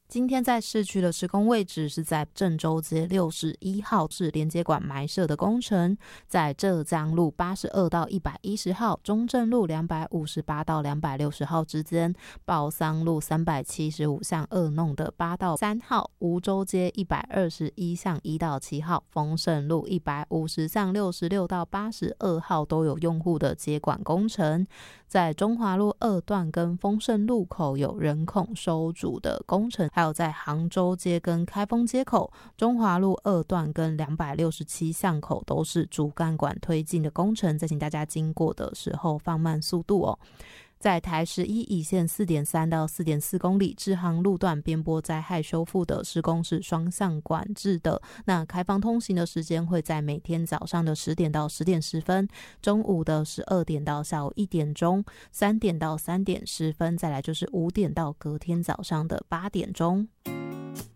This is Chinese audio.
今天在市区的施工位置是在郑州街61号是连接管埋设的工程，在浙江路82到110号、中正路258到260号之间，报桑路375巷2弄的8到3号、梧州街121巷1到7号、丰盛路150巷66到82号都有用户的接管工程。在中华路2段跟丰盛路口有人孔收阻的工程，还有在杭州街跟开封街口、中华路2段跟267巷口都是主干管推进的工程，再请大家经过的时候放慢速度哦。在台11乙线 4.3 到 4.4 公里支航路段边坡灾害修复的施工是双向管制的，那开放通行的时间会在每天早上的10点到10点10分，中午的12点到下午1点钟，3点到3点10分，再来就是5点到隔天早上的8点钟。